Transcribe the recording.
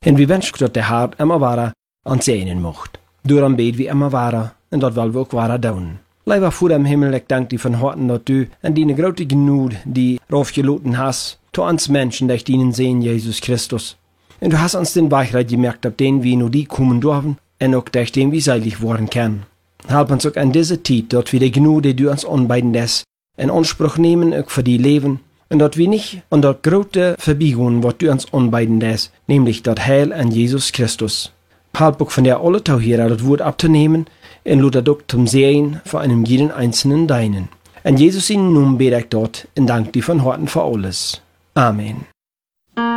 En wie wens dat de Heer immer ware aan zijnen mocht. Daarom bid wie immer ware, en dat wil we ook ware doen. Lieber Vader im Himmel, ik dank dir van harten dat du en die grote genoeg die raufgeloten hast, zu uns Menschen, durch dienen sehen, Jesus Christus. Und du hast uns den Weichheit gemerkt, auf den wir nur die kommen dürfen, und auch durch den wir seilig worden können. Help uns auch an diese Zeit, dort wir die Gnade, die du uns anbieten lässt, in Anspruch nehmen, auch für die Leben, und dort wir nicht an dort große Verbiegung, was du uns anbieten lässt, nämlich dort Heil an Jesus Christus. Help auch von der alle Tau hier, das Wort abzunehmen, und lud das auch zum Sehen für einem jeden einzelnen deinen. Und Jesus in Namen bete ich dort, und danke dir von Herzen für alles. Amen.